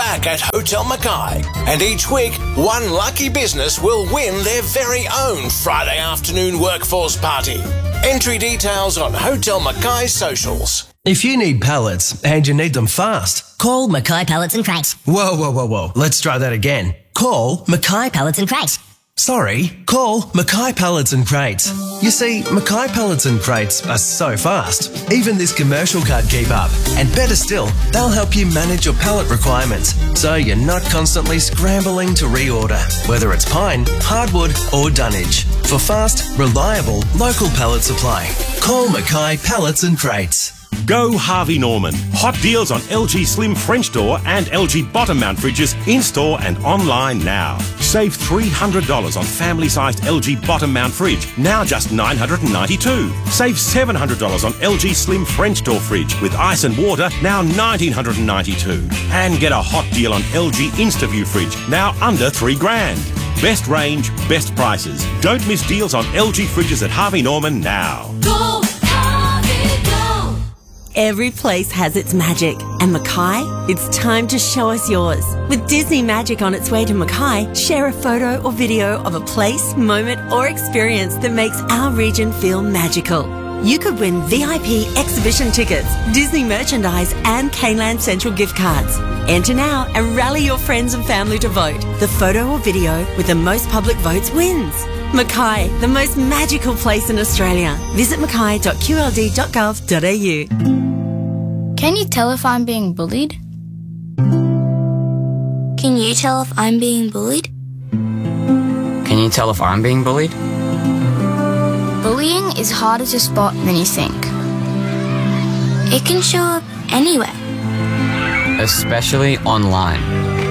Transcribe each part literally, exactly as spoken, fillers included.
back at Hotel Mackay, and each week, one lucky business will win their very own Friday afternoon workforce party. Entry details on Hotel Mackay socials. If you need pallets and you need them fast, call Mackay Pallets and Crates. Whoa, whoa, whoa, whoa. Let's try that again. Call Mackay Pallets and Crates. Sorry, call Mackay Pallets and Crates. You see, Mackay Pallets and Crates are so fast, even this commercial can't keep up. And better still, they'll help you manage your pallet requirements, so you're not constantly scrambling to reorder, whether it's pine, hardwood or dunnage. For fast, reliable, local pallet supply, call Mackay Pallets and Crates. Go Harvey Norman. Hot deals on L G Slim French door and L G bottom mount fridges in-store and online now. Save three hundred dollars on family-sized L G bottom mount fridge, now just nine hundred ninety-two dollars. Save seven hundred dollars on L G Slim French door fridge with ice and water, now one thousand nine hundred ninety-two dollars. And get a hot deal on L G InstaView fridge, now under three grand. Best range, best prices. Don't miss deals on L G fridges at Harvey Norman now. Go! Every place has its magic, and Mackay, it's time to show us yours. With Disney Magic on its way to Mackay, share a photo or video of a place, moment or experience that makes our region feel magical. You could win V I P exhibition tickets, Disney merchandise and Caneland Central gift cards. Enter now and rally your friends and family to vote. The photo or video with the most public votes wins. Mackay, the most magical place in Australia. Visit mackay dot q l d dot gov dot a u. Can you tell if I'm being bullied? Can you tell if I'm being bullied? Can you tell if I'm being bullied? Bullying is harder to spot than you think. It can show up anywhere. Especially online.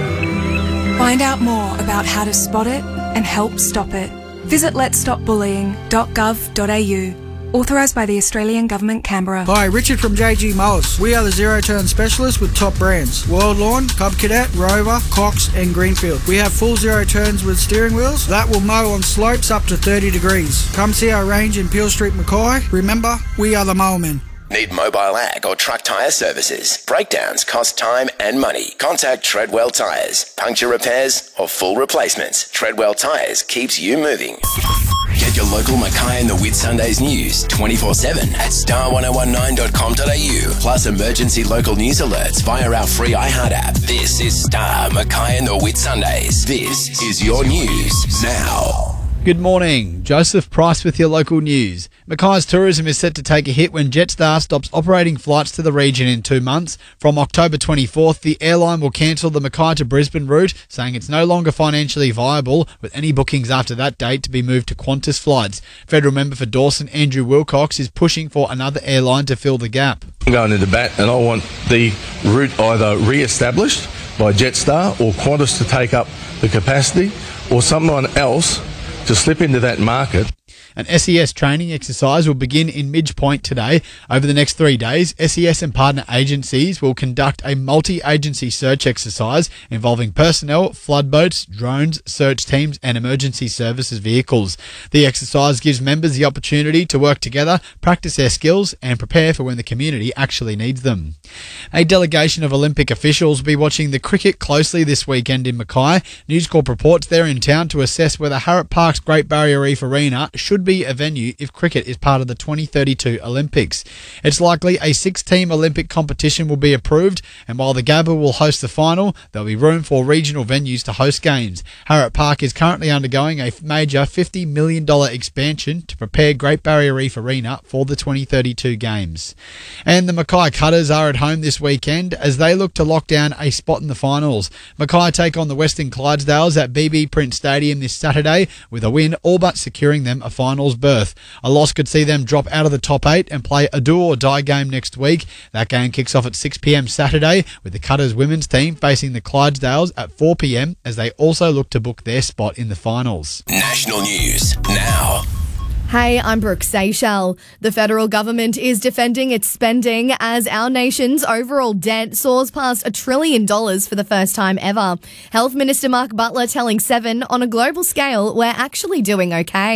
Find out more about how to spot it and help stop it. Visit lets stop bullying dot gov dot a u. Authorised by the Australian Government, Canberra. Hi, Richard from J G Mowers. We are the zero-turn specialists with top brands. World Lawn, Cub Cadet, Rover, Cox and Greenfield. We have full zero turns with steering wheels that will mow on slopes up to thirty degrees. Come see our range in Peel Street, Mackay. Remember, we are the Mowermen. Need mobile ag or truck tyre services? Breakdowns cost time and money. Contact Treadwell Tyres. Puncture repairs or full replacements. Treadwell Tyres keeps you moving. Get your local Mackay and the Whitsundays news twenty-four seven at star ten nineteen dot com dot a u. Plus emergency local news alerts via our free iHeart app. This is Star Mackay and the Whitsundays. This is your news now. Good morning. Joseph Price with your local news. Mackay's tourism is set to take a hit when Jetstar stops operating flights to the region in two months. From October twenty-fourth, the airline will cancel the Mackay to Brisbane route, saying it's no longer financially viable, with any bookings after that date to be moved to Qantas flights. Federal member for Dawson, Andrew Wilcox, is pushing for another airline to fill the gap. I'm going into bat and I want the route either re-established by Jetstar or Qantas to take up the capacity, or someone else to slip into that market. An S E S training exercise will begin in Midge Point today. Over the next three days, S E S and partner agencies will conduct a multi-agency search exercise involving personnel, flood boats, drones, search teams and emergency services vehicles. The exercise gives members the opportunity to work together, practice their skills and prepare for when the community actually needs them. A delegation of Olympic officials will be watching the cricket closely this weekend in Mackay. News Corp reports they're in town to assess whether Harrop Park's Great Barrier Reef Arena should be a venue if cricket is part of the twenty thirty-two Olympics. It's likely a six-team Olympic competition will be approved, and while the Gabba will host the final, there'll be room for regional venues to host games. Harrop Park is currently undergoing a major fifty million dollars expansion to prepare Great Barrier Reef Arena for the twenty thirty-two games. And the Mackay Cutters are at home this weekend as they look to lock down a spot in the finals. Mackay take on the Western Clydesdales at B B Prince Stadium this Saturday, with a win all but securing them a finals berth. A loss could see them drop out of the top eight and play a do or die game next week. That game kicks off at six p m Saturday, with the Cutters women's team facing the Clydesdales at four p m as they also look to book their spot in the finals. National news now. Hey, I'm Brooke Seychelles. The federal government is defending its spending as our nation's overall debt soars past a trillion dollars for the first time ever. Health Minister Mark Butler telling Seven, on a global scale, we're actually doing okay.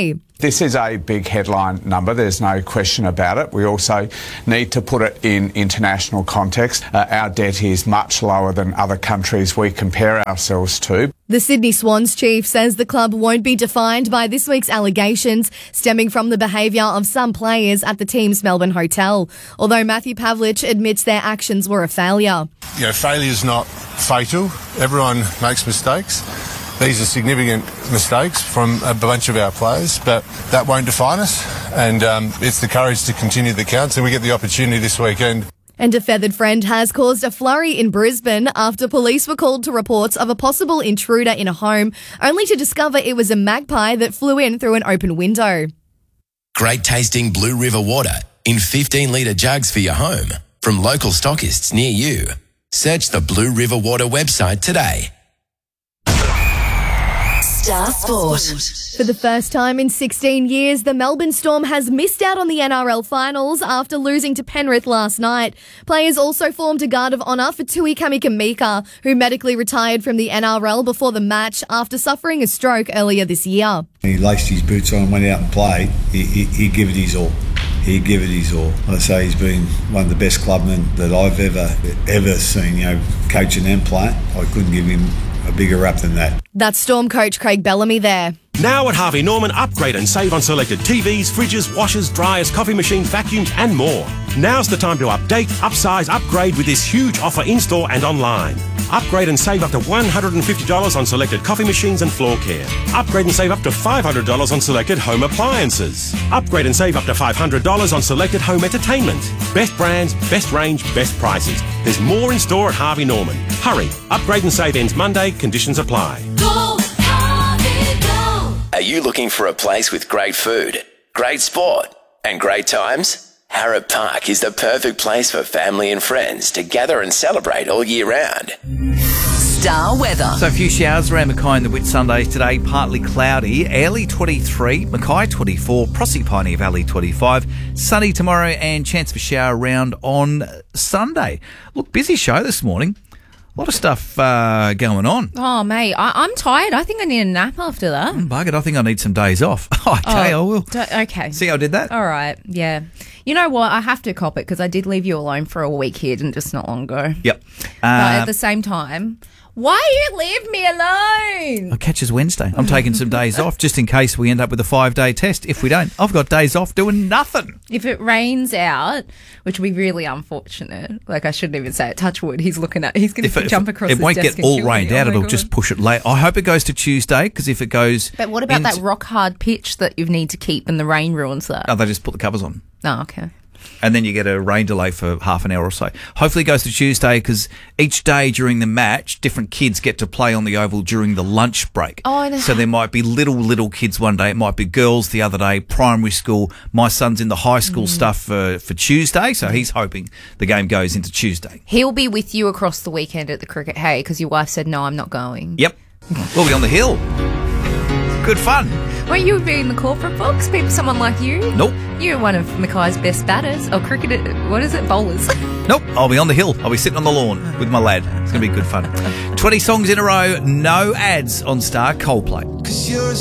This is a big headline number, there's no question about it. We also need to put it in international context. Uh, our debt is much lower than other countries we compare ourselves to. The Sydney Swans chief says the club won't be defined by this week's allegations stemming from the behaviour of some players at the team's Melbourne hotel, although Matthew Pavlich admits their actions were a failure. You know, failure's not fatal. Everyone makes mistakes. These are significant mistakes from a bunch of our players, but that won't define us, and um, it's the courage to continue that counts, and we get the opportunity this weekend. And a feathered friend has caused a flurry in Brisbane after police were called to reports of a possible intruder in a home, only to discover it was a magpie that flew in through an open window. Great tasting Blue River water in fifteen litre jugs for your home from local stockists near you. Search the Blue River Water website today. Star Sport. For the first time in sixteen years, the Melbourne Storm has missed out on the N R L finals after losing to Penrith last night. Players also formed a guard of honour for Tui Kamikamica, who medically retired from the N R L before the match after suffering a stroke earlier this year. He laced his boots on and went out and played. He, he, he gave it his all. He give it his all. I say he's been one of the best clubmen that I've ever, ever seen, you know, coaching and playing. I couldn't give him a bigger rap than that. That's Storm coach Craig Bellamy there. Now at Harvey Norman, upgrade and save on selected T Vs, fridges, washers, dryers, coffee machines, vacuums and more. Now's the time to update, upsize, upgrade with this huge offer in-store and online. Upgrade and save up to one hundred fifty dollars on selected coffee machines and floor care. Upgrade and save up to five hundred dollars on selected home appliances. Upgrade and save up to five hundred dollars on selected home entertainment. Best brands, best range, best prices. There's more in store at Harvey Norman. Hurry, upgrade and save ends Monday, conditions apply. Go, Harvey, go. Are you looking for a place with great food, great sport and great times? Harrop Park is the perfect place for family and friends to gather and celebrate all year round. Star weather. So a few showers around Mackay in the Whitsundays today, partly cloudy. Airlie twenty-three, Mackay twenty-four, Proserpine Valley twenty-five. Sunny tomorrow and chance of a shower around on Sunday. Look, busy show this morning. A lot of stuff uh, going on. Oh, mate, I, I'm tired. I think I need a nap after that. Mm, bugger, I think I need some days off. Okay, oh, I will. D- okay. See how I did that? All right, yeah. You know what? I have to cop it because I did leave you alone for a week here, didn't just not long ago. Yep. But Uh, at the same time, why you leave me alone? I'll catch us Wednesday. I'm taking some days off just in case we end up with a five-day test. If we don't, I've got days off doing nothing. If it rains out, which would be really unfortunate, like I shouldn't even say it, touch wood, he's looking at, he's going to jump across it his won't desk get all and kill rained me. out. Oh my It'll God. just push it late. I hope it goes to Tuesday because if it goes... But what about into- that rock hard pitch that you need to keep and the rain ruins that? Oh, they just put the covers on. Oh, okay. And then you get a rain delay for half an hour or so. Hopefully it goes to Tuesday because each day during the match, different kids get to play on the oval during the lunch break. Oh, I know. So there might be little, little kids one day. It might be girls the other day, primary school. My son's in the high school Mm. stuff for, for Tuesday, so he's hoping the game goes into Tuesday. He'll be with you across the weekend at the cricket, hey, because your wife said, no, I'm not going. Yep. We'll be on the hill. Good fun. Won't you be in the corporate box? People, someone like you? Nope. You're one of Mackay's best batters. Or cricket, what is it? Bowlers. Nope, I'll be on the hill. I'll be sitting on the lawn with my lad. It's going to be good fun. twenty songs in a row, no ads on Star. Coldplay. Cause you're